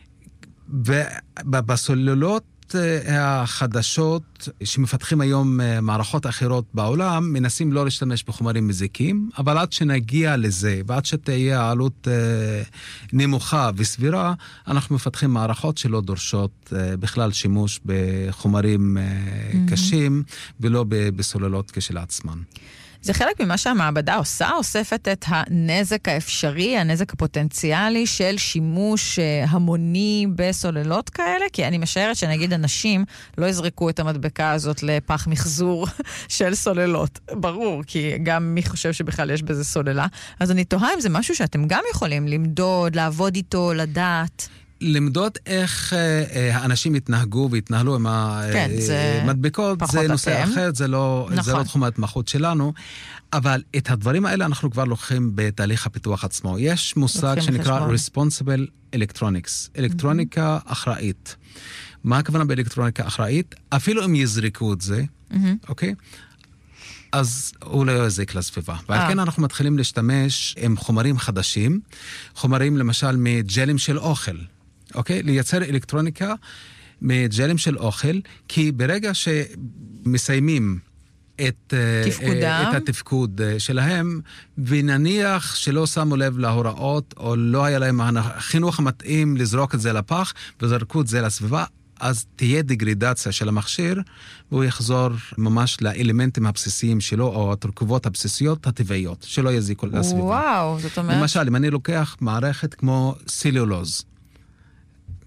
ובסוללות החדשות שמפתחים היום מערכות אחרות בעולם, מנסים לא להשתמש בחומרים מזיקים, אבל עד שנגיע לזה, ועד שתהיה העלות נמוכה וסבירה, אנחנו מפתחים מערכות שלא דורשות בכלל שימוש בחומרים קשים, ולא בסוללות כשלעצמן. זה חלק ממה שהמעבדה עושה, אוספת את הנזק האפשרי, הנזק הפוטנציאלי של שימוש המוני בסוללות כאלה, כי אני משערת שנגיד אנשים לא יזרקו את המדבקה הזאת לפח מחזור של סוללות. ברור, כי גם מי חושב שבכלל יש בזה סוללה. אז אני תוהה אם זה משהו שאתם גם יכולים למדוד, לעבוד איתו, לדעת. למדוד איך אה, האנשים התנהגו והתנהלו עם המדבקות, כן, זה, זה נושא אתם. אחר, זה לא, נכון. זה לא תחום ההתמחות שלנו, אבל את הדברים האלה אנחנו כבר לוקחים בתהליך הפיתוח עצמו. יש מושג שנקרא חשבון. Responsible Electronics, אלקטרוניקה mm-hmm. אחראית. מה הכוונה באלקטרוניקה אחראית? אפילו אם יזרקו את זה, mm-hmm. אוקיי? אז הוא לא יזיק לסביבה. ועל כן אנחנו מתחילים להשתמש עם חומרים חדשים, חומרים למשל מג'לים של אוכל. אוקיי? לייצר אלקטרוניקה מג'לים של אוכל, כי ברגע שמסיימים את, את התפקוד שלהם, ונניח שלא שמו לב להוראות, או לא היה להם החינוך המתאים לזרוק את זה לפח, וזרקו את זה לסביבה, אז תהיה דגרידציה של המכשיר, והוא יחזור ממש לאלמנטים הבסיסיים שלו, או התרכובות הבסיסיות הטבעיות, שלא יזיקו לסביבה. וואו, זאת אומרת... למשל, אם אני לוקח מערכת כמו סילולוז,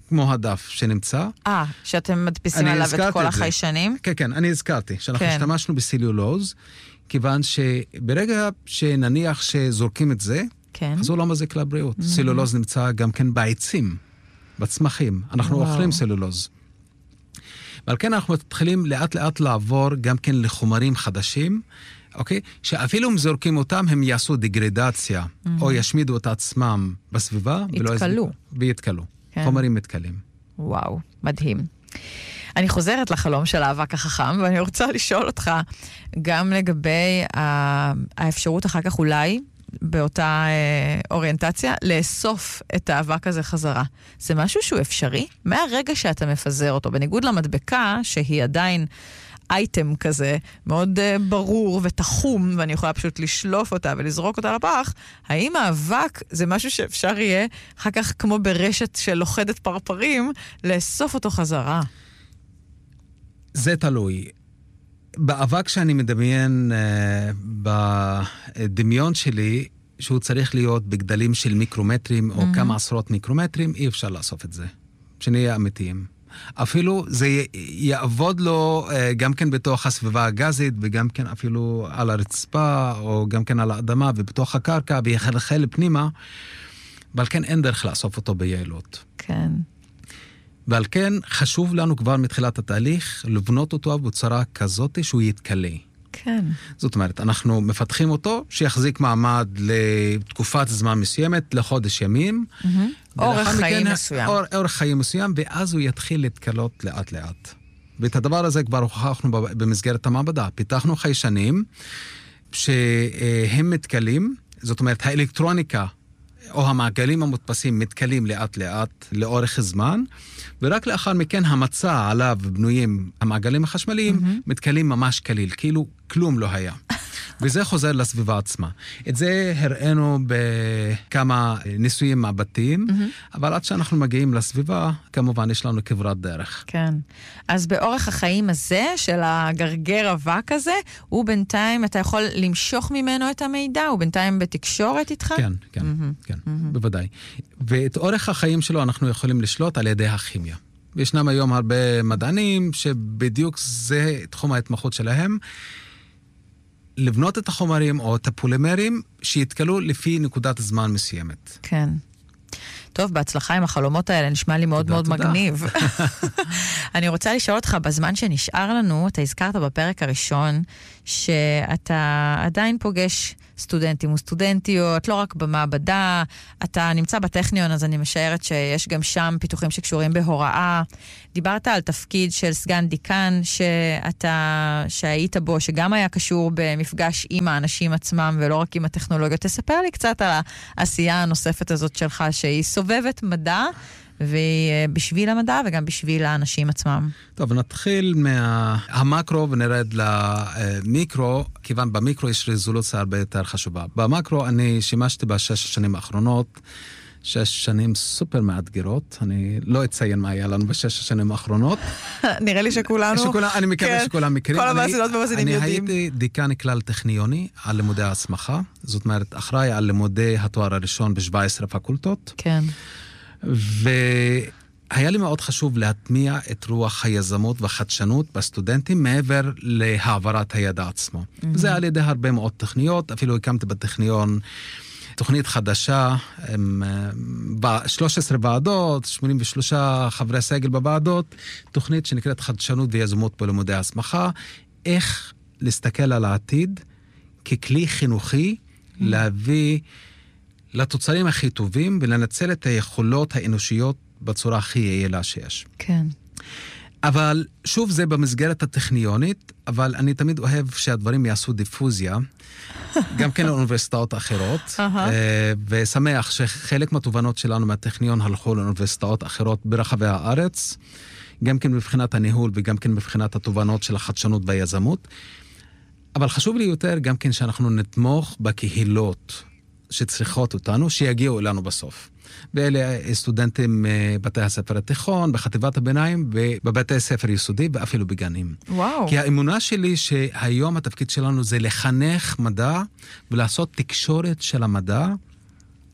כמו הדף שנמצא. אה, שאתם מדפיסים עליו את כל החיישנים? כן, כן, אני הזכרתי, שאנחנו כן. השתמשנו בסילולוז, כיוון שברגע שנניח שזורקים את זה, כן. אז הוא לא מזיק לבריאות. Mm-hmm. סילולוז נמצא גם כן בעצים, בצמחים. אנחנו וואו. אוכלים סילולוז. ועל כן אנחנו מתחילים לאט לאט לעבור גם כן לחומרים חדשים, אוקיי? שאפילו אם זורקים אותם, הם יעשו דגרדציה, mm-hmm. או ישמידו את עצמם בסביבה. יתקלו. ויתקלו. כן. חומרים מתקלים. וואו, מדהים. אני חוזרת לחלום של האבק החכם, ואני רוצה לשאול אותך גם לגבי האפשרות אחר כך אולי, באותה אה, אוריינטציה, לאסוף את האבק הזה חזרה. זה משהו שהוא אפשרי? מהרגע שאתה מפזר אותו, בניגוד למדבקה, שהיא עדיין אייטם כזה, מאוד uh, ברור ותחום, ואני יכולה פשוט לשלוף אותה ולזרוק אותה לפח, האם האבק זה משהו שאפשר יהיה, אחר כך כמו ברשת של לוחדת פרפרים, לאסוף אותו חזרה? זה תלוי. באבק שאני מדמיין uh, בדמיון שלי, שהוא צריך להיות בגדלים של מיקרומטרים, או mm-hmm. כמה עשרות מיקרומטרים, אי אפשר לאסוף את זה. שנהיה אמיתיים. אפילו זה יעבוד לו גם כן בתוך הסביבה הגזית, וגם כן אפילו על הרצפה, או גם כן על האדמה, ובתוך הקרקע, ויחלחל פנימה, ועל כן אין דרך לאסוף אותו ביעילות. כן. ועל כן חשוב לנו כבר מתחילת התהליך, לבנות אותו בצורה כזאת שהוא יתקלה. כן. זאת אומרת, אנחנו מפתחים אותו, שיחזיק מעמד לתקופת זמן מסוימת, לחודש ימים. Mm-hmm. אורך חיים מסוים. אור, אורך חיים מסוים, ואז הוא יתחיל להתקלות לאט לאט. ואת הדבר הזה כבר הוכחנו במסגרת המעבדה. פיתחנו חיישנים שהם מתקלים, זאת אומרת, האלקטרוניקה או המעגלים המודפסים מתקלים לאט לאט לאורך זמן, ורק לאחר מכן המצע עליו בנויים המעגלים החשמליים mm-hmm. מתקלים ממש קליל, כאילו כלום לא היה. וזה חוזר לסביבה עצמה. את זה הראינו בכמה ניסויים מעבדתיים, mm-hmm. אבל עד שאנחנו מגיעים לסביבה, כמובן יש לנו כברת דרך. כן. אז באורך החיים הזה, של הגרגר אבק הזה, הוא בינתיים, אתה יכול למשוך ממנו את המידע, הוא בינתיים בתקשורת איתך? כן, כן, mm-hmm. כן, mm-hmm. בוודאי. ואת אורך החיים שלו אנחנו יכולים לשלוט על ידי הכימיה. וישנם היום הרבה מדענים שבדיוק זה תחום ההתמחות שלהם, לבנות את החומרים או את הפולימרים שיתקלו לפי נקודת זמן מסוימת. כן. טוב, בהצלחה עם החלומות האלה, נשמע לי מאוד תודה, מאוד תודה. מגניב. אני רוצה לשאול אותך, בזמן שנשאר לנו, אתה הזכרת בפרק הראשון, שאתה עדיין פוגש סטודנטים וסטודנטיות, לא רק במעבדה, אתה נמצא בטכניון, אז אני משערת שיש גם שם פיתוחים שקשורים בהוראה. דיברת על תפקיד של סגן דיקן שאתה, שהיית בו, שגם היה קשור במפגש עם האנשים עצמם, ולא רק עם הטכנולוגיות. תספר לי קצת על העשייה הנוספת הזאת שלך, שהיא סובבת מדע, והיא בשביל המדע וגם בשביל האנשים עצמם. טוב, נתחיל מהמקרו ונרד למיקרו, כיוון במיקרו יש רזולוציה הרבה יותר חשובה. במקרו אני שימשתי בשש השנים האחרונות, שש שנים סופר מאתגרות, אני לא אציין מה היה לנו בשש השנים האחרונות. נראה לי שכולנו... אני מקווה שכולם מכירים. כל המאזינות ומאזינים יודעים. אני הייתי דיקן כלל טכניוני על לימודי ההסמכה, זאת אומרת, אחראי על לימודי התואר הראשון ב-שבע עשרה פקולטות. כן. והיה לי מאוד חשוב להטמיע את רוח היזמות והחדשנות בסטודנטים מעבר להעברת הידע עצמו. Mm-hmm. זה על ידי הרבה מאוד תכניות, אפילו הקמתי בטכניון תוכנית חדשה, שלוש עשרה ועדות, שמונים ושלושה חברי סגל בוועדות, תוכנית שנקראת חדשנות ויזמות בלימודי ההסמכה, איך להסתכל על העתיד ככלי חינוכי, mm-hmm. להביא לתוצרים הכי טובים ולנצל את היכולות האנושיות בצורה הכי יעילה שיש. כן. אבל שוב זה במסגרת הטכניונית, אבל אני תמיד אוהב שהדברים יעשו דיפוזיה, גם כן לאוניברסיטאות אחרות, ושמח שחלק מהתובנות שלנו מהטכניון הלכו לאוניברסיטאות אחרות ברחבי הארץ, גם כן מבחינת הניהול וגם כן מבחינת התובנות של החדשנות והיזמות. אבל חשוב לי יותר גם כן שאנחנו נתמוך בקהילות שצריכות אותנו, שיגיעו אלינו בסוף. ואלה סטודנטים בבתי הספר התיכון, בחטיבת הביניים, ובבתי הספר יסודי, ואפילו בגנים. וואו. כי האמונה שלי שהיום התפקיד שלנו זה לחנך מדע, ולעשות תקשורת של המדע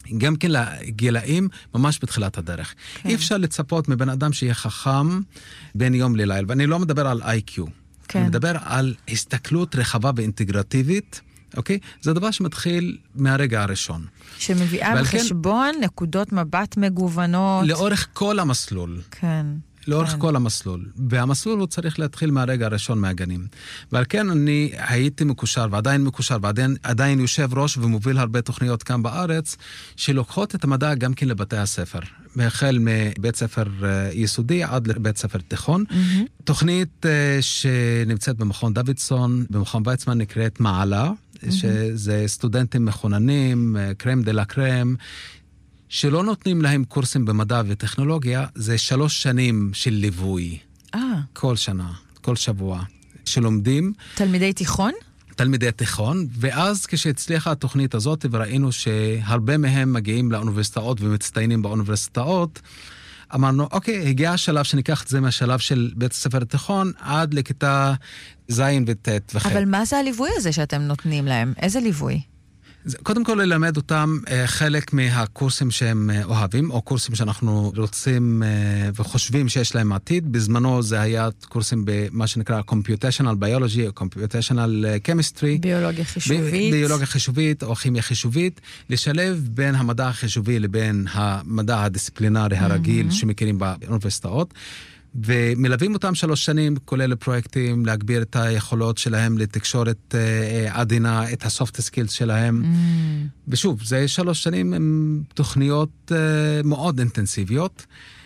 גם כן לגילאים ממש בתחילת הדרך. כן. אי אפשר לצפות מבן אדם שיהיה חכם בין יום ללילה, ואני לא מדבר על איי קיו, כן. אני מדבר על הסתכלות רחבה ואינטגרטיבית, אוקיי? זה דבר שמתחיל מהרגע הראשון. שמביאה בחשבון כן, נקודות מבט מגוונות. לאורך כל המסלול. כן. לאורך כל המסלול. והמסלול הוא צריך להתחיל מהרגע הראשון מהגנים. ועל כן אני הייתי מקושר, ועדיין מקושר, ועדיין עדיין יושב ראש ומוביל הרבה תוכניות כאן בארץ, שלוקחות את המדע גם כן לבתי הספר. החל מבית ספר יסודי עד לבית ספר תיכון. Mm-hmm. תוכנית שנמצאת במכון דוידסון, במכון ויצמן נקראת מעלה, mm-hmm. שזה סטודנטים מכוננים, קרם דה לה קרם, שלא נותנים להם קורסים במדע וטכנולוגיה, זה שלוש שנים של ליווי. אה. כל שנה, כל שבוע, שלומדים. תלמידי תיכון? תלמידי תיכון, ואז כשהצליחה התוכנית הזאת, וראינו שהרבה מהם מגיעים לאוניברסיטאות ומצטיינים באוניברסיטאות, אמרנו, אוקיי, הגיע השלב שניקח את זה מהשלב של בית הספר התיכון, עד לכיתה זין וטט וחט. אבל מה זה הליווי הזה שאתם נותנים להם? איזה ליווי? קודם כל ללמד אותם חלק מהקורסים שהם אוהבים, או קורסים שאנחנו רוצים וחושבים שיש להם עתיד. בזמנו זה היה קורסים במה שנקרא Computational Biology או Computational Chemistry. ביולוגיה חישובית. ביולוגיה חישובית או כימיה חישובית. לשלב בין המדע החישובי לבין המדע הדיסציפלינרי הרגיל mm-hmm. שמכירים באוניברסיטאות. ומלווים אותם שלוש שנים, כולל פרויקטים, להגביר את היכולות שלהם לתקשורת עדינה, את הסופט סקילס שלהם. Mm. ושוב, זה שלוש שנים עם תוכניות מאוד אינטנסיביות,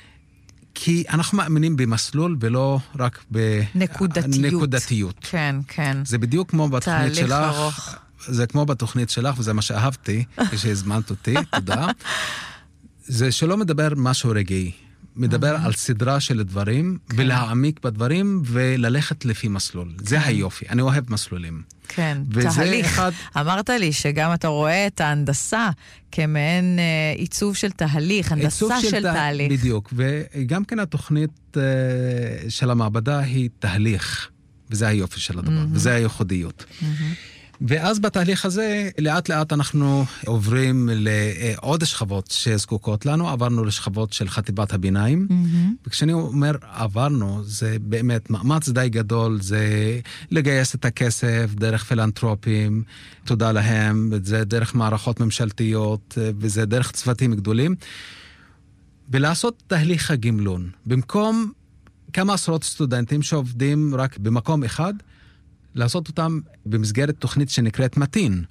כי אנחנו מאמינים במסלול ולא רק בנקודתיות. כן, כן. זה בדיוק כמו בתוכנית שלך. ארוך. זה כמו בתוכנית שלך, וזה מה שאהבתי, כשהזמנת אותי, תודה. זה שלא מדבר משהו רגעי. מדבר על סדרה של דברים, ולהעמיק בדברים, וללכת לפי מסלול. זה היופי. אני אוהב מסלולים. כן, תהליך. אמרת לי שגם אתה רואה את ההנדסה כמעין עיצוב של תהליך, הנדסה של תהליך. בדיוק, וגם כן התוכנית של המעבדה היא תהליך, וזה היופי של הדבר, וזה הייחודיות. ואז בתהליך הזה, לאט לאט אנחנו עוברים לעוד שכבות שזקוקות לנו, עברנו לשכבות של חטיבת הביניים, mm-hmm. וכשאני אומר עברנו, זה באמת מאמץ די גדול, זה לגייס את הכסף דרך פילנטרופים, תודה להם, זה דרך מערכות ממשלתיות, וזה דרך צוותים גדולים, ולעשות תהליך הגמלון. במקום כמה עשרות סטודנטים שעובדים רק במקום אחד, לעשות אותם במסגרת תוכנית שנקראת מתין,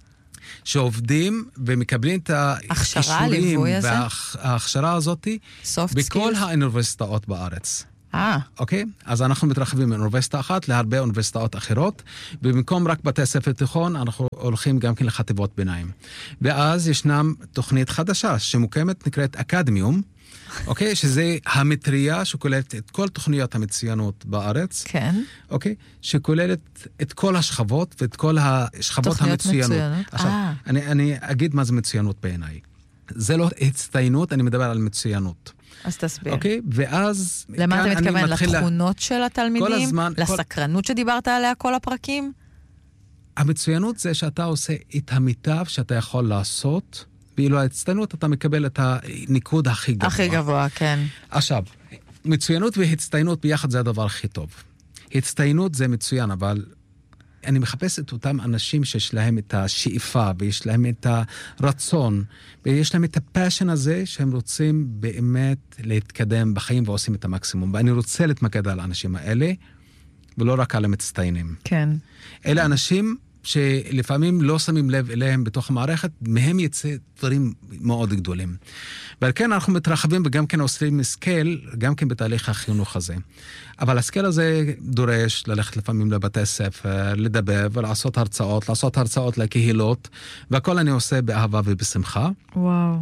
שעובדים ומקבלים את האישורים וההכשרה הזאת בכל האוניברסיטאות בארץ. אה. אוקיי? אז אנחנו מתרחבים מאוניברסיטה אחת להרבה אוניברסיטאות אחרות, ובמקום רק בתי ספר תיכון, אנחנו הולכים גם כן לחטיבות ביניים. ואז ישנם תוכנית חדשה שמוקמת, נקראת אקדמיום, אוקיי? שזה המטריה שכוללת את כל תוכניות המצוינות בארץ. כן. אוקיי? שכוללת את כל השכבות ואת כל השכבות המצוינות. תוכניות מצוינות. עכשיו, אני, אני אגיד מה זה מצוינות בעיניי. זה לא הצטיינות, אני מדבר על מצוינות. אז תסביר. אוקיי? ואז... למה אתה מתכוון? לתכונות של התלמידים? כל הזמן... לסקרנות שדיברת עליה כל הפרקים? המצוינות זה שאתה עושה את המיטב שאתה יכול לעשות, ואילו ההצטיינות אתה מקבל את הניקוד הכי גבוה. הכי גבוה, כן. עכשיו, מצוינות והצטיינות ביחד זה הדבר הכי טוב. הצטיינות זה מצוין, אבל אני מחפש את אותם אנשים שיש להם את השאיפה, ויש להם את הרצון, ויש להם את הפשן הזה שהם רוצים באמת להתקדם בחיים ועושים את המקסימום. ואני רוצה להתמקד על האנשים האלה, ולא רק על המצטיינים. כן. אלה אנשים שלפעמים לא שמים לב אליהם בתוך המערכת, מהם יצא דברים מאוד גדולים. ועל כן אנחנו מתרחבים וגם כן עושים סקייל, גם כן בתהליך החינוך הזה. אבל הסקייל הזה דורש ללכת לפעמים לבתי ספר, לדבר ולעשות הרצאות, לעשות הרצאות לקהילות, והכל אני עושה באהבה ובשמחה. וואו.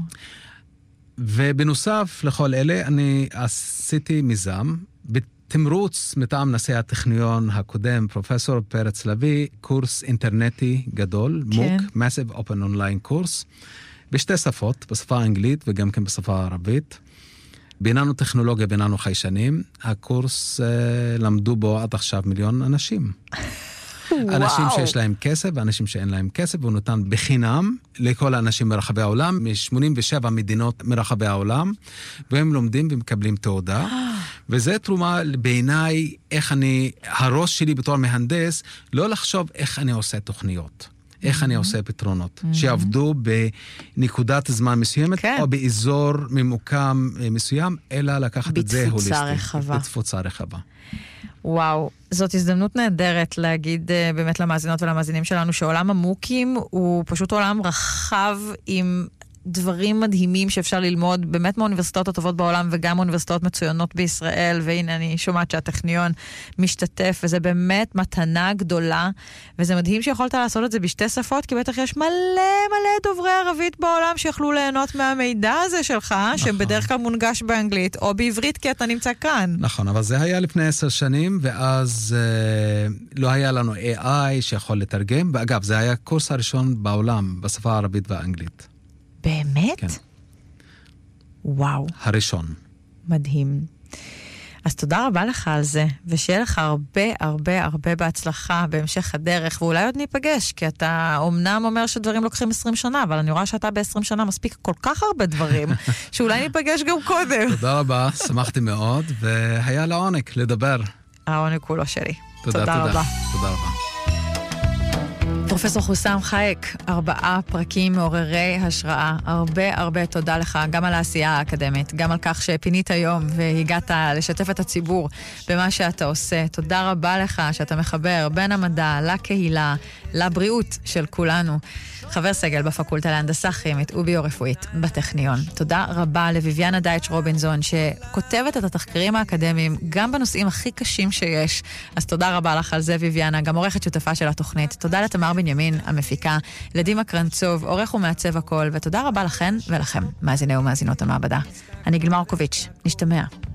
ובנוסף לכל אלה, אני עשיתי מיזם, תמרוץ מטעם נשיא הטכניון הקודם, פרופסור פרץ לוי, קורס אינטרנטי גדול, כן. מוק, Massive Open Online קורס, בשתי שפות, בשפה האנגלית וגם כן בשפה הערבית. ביננו טכנולוגיה, ביננו חיישנים. הקורס אה, למדו בו עד עכשיו מיליון אנשים. אנשים שיש להם כסף ואנשים שאין להם כסף, והוא נותן בחינם לכל האנשים מרחבי העולם, מ-שמונים ושבע מדינות מרחבי העולם, והם לומדים ומקבלים תעודה. וזה תרומה בעיניי איך אני, הראש שלי בתור מהנדס, לא לחשוב איך אני עושה תוכניות. איך אני עושה פתרונות, שיעבדו בנקודת זמן מסוימת, או באזור ממוקם מסוים, אלא לקחת את זה הוליסטי. בתפוצה רחבה. בתפוצה רחבה. וואו, זאת הזדמנות נהדרת להגיד באמת למאזינות ולמאזינים שלנו, שעולם המוקים הוא פשוט עולם רחב עם דברים מדהימים שאפשר ללמוד באמת מהאוניברסיטאות הטובות בעולם וגם אוניברסיטאות מצוינות בישראל, והנה אני שומעת שהטכניון משתתף, וזה באמת מתנה גדולה, וזה מדהים שיכולת לעשות את זה בשתי שפות, כי בטח יש מלא מלא דוברי ערבית בעולם שיכלו ליהנות מהמידע הזה שלך, נכון. שבדרך כלל מונגש באנגלית, או בעברית כי אתה נמצא כאן. נכון, אבל זה היה לפני עשר שנים, ואז אה, לא היה לנו איי איי שיכול לתרגם, ואגב, זה היה הקורס הראשון בעולם, בשפה הערבית והאנגלית. באמת? כן. וואו. הראשון. מדהים. אז תודה רבה לך על זה, ושיהיה לך הרבה הרבה הרבה בהצלחה בהמשך הדרך, ואולי עוד ניפגש, כי אתה אומנם אומר שדברים לוקחים עשרים שנה, אבל אני רואה שאתה ב-עשרים שנה מספיק כל כך הרבה דברים, שאולי ניפגש גם קודם. תודה רבה, שמחתי מאוד, והיה לעונג לדבר. העונג כולו שלי. תודה, תודה. תודה רבה. תודה רבה. פרופסור חוסם חייק, ארבעה פרקים מעוררי השראה. הרבה הרבה תודה לך, גם על העשייה האקדמית, גם על כך שפינית היום והגעת לשתף את הציבור במה שאתה עושה. תודה רבה לך שאתה מחבר בין המדע לקהילה, לבריאות של כולנו. חבר סגל בפקולטה להנדסה כימית וביו-רפואית בטכניון. תודה רבה לויביאנה דייטש רובינזון, שכותבת את התחקרים האקדמיים גם בנושאים הכי קשים שיש. אז תודה רבה לך על זה, ויביאנה, גם עורכת שותפה של התוכנית. תודה לתמר בנימין, המפיקה, לדימה קרנצוב, עורך ומעצב הכל, ותודה רבה לכן ולכם, מאזיני ומאזינות המעבדה. אני גיל מרקוביץ', נשתמע.